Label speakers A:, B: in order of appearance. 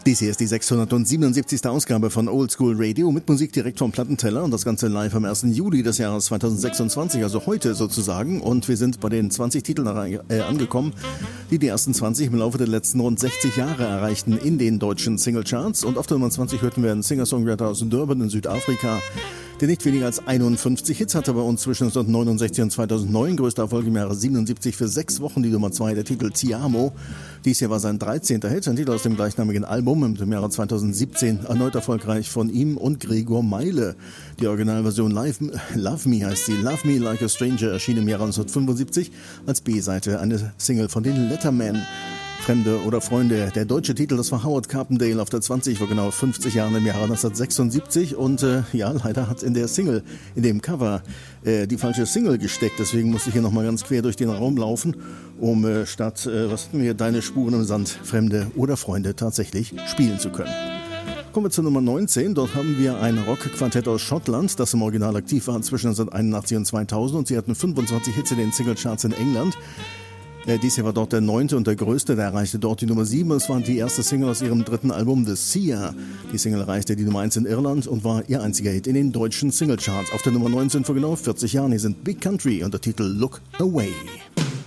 A: Dies hier ist die 677. Ausgabe von Oldschool Radio mit Musik direkt vom Plattenteller und das Ganze live am 1. Juli des Jahres 2026, also heute sozusagen. Und wir sind bei den 20 Titeln angekommen, die ersten 20 im Laufe der letzten rund 60 Jahre erreichten in den deutschen Singlecharts. Und auf der Nummer 20 hörten wir einen Singer-Songwriter aus Durban in Südafrika, der nicht weniger als 51 Hits hatte bei uns zwischen 1969 und 2009. Größter Erfolg im Jahre 77 für 6 Wochen die Nummer 2, der Titel Ti Amo. Dies hier war sein 13. Hit, ein Titel aus dem gleichnamigen Album im Jahre 2017, erneut erfolgreich von ihm und Gregor Meile. Die Originalversion Love Me heißt sie. Love Me Like a Stranger erschien im Jahre 1975 als B-Seite, eine Single von den Lettermen. Fremde oder Freunde. Der deutsche Titel, das war Howard Carpendale auf der 20 vor genau 50 Jahren im Jahre 1976 und leider hat in der Single, in dem Cover, die falsche Single gesteckt. Deswegen musste ich hier nochmal ganz quer durch den Raum laufen, um statt, was hatten wir, Deine Spuren im Sand, Fremde oder Freunde tatsächlich spielen zu können. Kommen wir zur Nummer 19. Dort haben wir ein Rockquartett aus Schottland, das im Original aktiv war zwischen 1981 und 2000 und sie hatten 25 Hits in den Singlecharts in England. Dies hier war dort der 9. und der größte, der erreichte dort die Nummer 7. Es war die erste Single aus ihrem 3. Album The Seer. Die Single erreichte die Nummer 1 in Irland und war ihr einziger Hit in den deutschen Singlecharts. Auf der Nummer 19 vor genau 40 Jahren. Hier sind Big Country und der Titel Look Away.